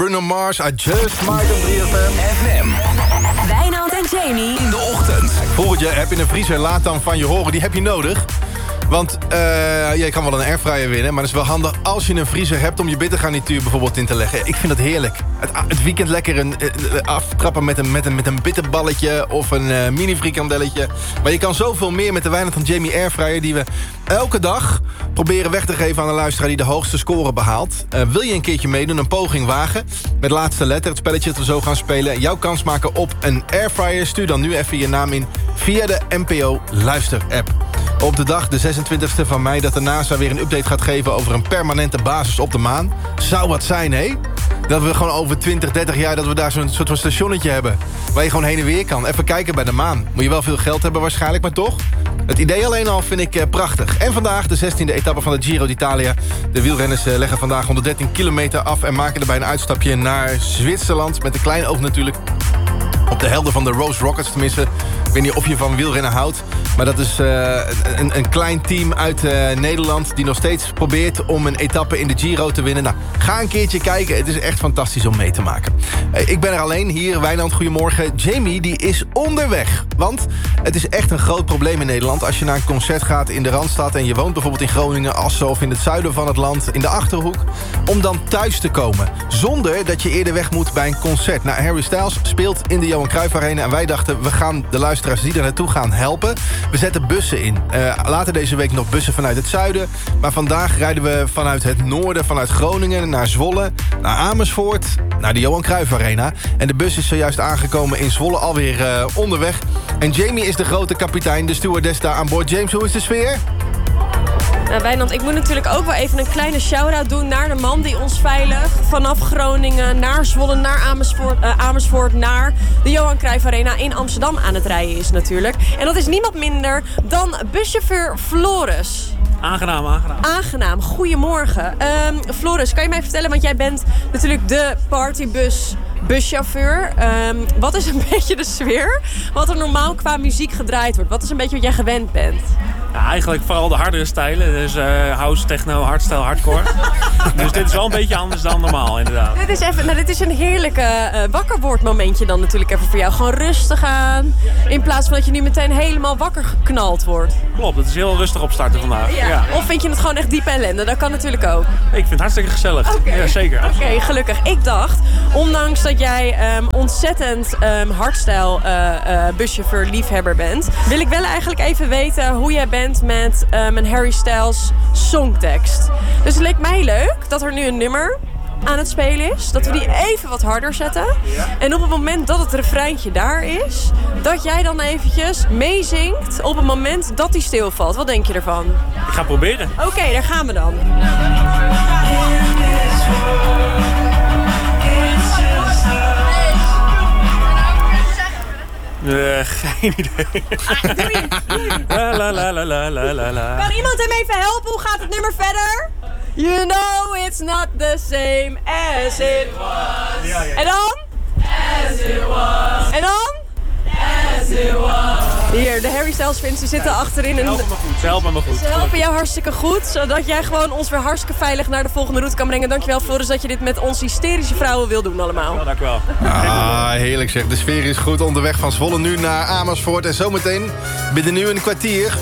Bruno Mars, I Just Might op 3FM. FM. Wijnand en Jamie. In de ochtend. Volgend jaar heb je een vriezer, laat dan van je horen. Die heb je nodig. Want je kan wel een airfryer winnen, maar het is wel handig als je een vriezer hebt om je bittergarnituur bijvoorbeeld in te leggen. Ik vind dat heerlijk. Het weekend lekker aftrappen met een bitterballetje of een mini frikandelletje. Maar je kan zoveel meer met de Wijnand van Jamie airfryer die we elke dag proberen weg te geven aan de luisteraar die de hoogste score behaalt. Wil je een keertje meedoen, een poging wagen met laatste letter, het spelletje dat we zo gaan spelen, jouw kans maken op een airfryer? Stuur dan nu even je naam in via de NPO Luister app. Op de dag, de 26e van mei, dat de NASA weer een update gaat geven over een permanente basis op de maan. Zou wat zijn, hé? Dat we gewoon over 20, 30 jaar dat we daar zo'n soort van stationnetje hebben. Waar je gewoon heen en weer kan. Even kijken bij de maan. Moet je wel veel geld hebben waarschijnlijk, maar toch? Het idee alleen al vind ik prachtig. En vandaag de 16e etappe van de Giro d'Italia. De wielrenners leggen vandaag 113 kilometer af en maken erbij een uitstapje naar Zwitserland. Met een klein oog natuurlijk op de helden van de Rose Rockets, tenminste. Ik weet niet of je van wielrennen houdt. Maar dat is een klein team uit Nederland die nog steeds probeert om een etappe in de Giro te winnen. Nou, ga een keertje kijken. Het is echt fantastisch om mee te maken. Ik ben er alleen hier. Wijnand, goedemorgen. Jamie, die is onderweg. Want het is echt een groot probleem in Nederland. Als je naar een concert gaat in de Randstad en je woont bijvoorbeeld in Groningen, Assen of in het zuiden van het land, in de Achterhoek, om dan thuis te komen. Zonder dat je eerder weg moet bij een concert. Nou, Harry Styles speelt in de Johan Cruijff Arena en wij dachten, we gaan de luisteraars die er naartoe gaan helpen. We zetten bussen in. Later deze week nog bussen vanuit het zuiden. Maar vandaag rijden we vanuit het noorden, vanuit Groningen naar Zwolle, naar Amersfoort, naar de Johan Cruijff Arena. En de bus is zojuist aangekomen in Zwolle, alweer onderweg. En Jamie is de grote kapitein, de stewardess daar aan boord. James, hoe is de sfeer? Nou, Wijnand, ik moet natuurlijk ook wel even een kleine shout-out doen naar de man die ons veilig vanaf Groningen naar Zwolle, naar Amersfoort, naar de Johan Cruijff Arena in Amsterdam aan het rijden is natuurlijk. En dat is niemand minder dan buschauffeur Floris. Aangenaam, goedemorgen. Floris, kan je mij vertellen, want jij bent natuurlijk de buschauffeur. Wat is een beetje de sfeer? Wat er normaal qua muziek gedraaid wordt? Wat is een beetje wat jij gewend bent? Ja, eigenlijk vooral de hardere stijlen. Dus house, techno, hardstyle, hardcore. Dus dit is wel een beetje anders dan normaal, inderdaad. Dit is een heerlijke wakkerwordmomentje dan natuurlijk even voor jou. Gewoon rustig aan. In plaats van dat je nu meteen helemaal wakker geknald wordt. Klopt, het is heel rustig opstarten vandaag. Ja. Of vind je het gewoon echt diep ellende? Dat kan natuurlijk ook. Ik vind het hartstikke gezellig. Okay. Ja, zeker. Oké, gelukkig. Ik dacht, ondanks dat jij ontzettend hardstyle buschauffeur liefhebber bent, wil ik wel eigenlijk even weten hoe jij bent met een Harry Styles songtekst. Dus het leek mij leuk dat er nu een nummer aan het spelen is. Dat we die even wat harder zetten. En op het moment dat het refreintje daar is, dat jij dan eventjes meezingt op het moment dat die stilvalt. Wat denk je ervan? Ik ga proberen. Oké, daar gaan we dan. Geen idee. La la la la la la la. Kan iemand hem even helpen? Hoe gaat het nummer verder? You know it's not the same as it was. Ja. En dan? As it was. En dan? As it was. Hier, de Harry Styles fans die zitten achterin. En Ze helpen me goed. Ze helpen jou hartstikke goed, zodat jij gewoon ons weer hartstikke veilig naar de volgende route kan brengen. Dankjewel, Floris, dat je dit met ons hysterische vrouwen wil doen allemaal. Ja, dank u wel. Heerlijk zeg. De sfeer is goed. Onderweg van Zwolle nu naar Amersfoort. En zometeen binnen nu een kwartier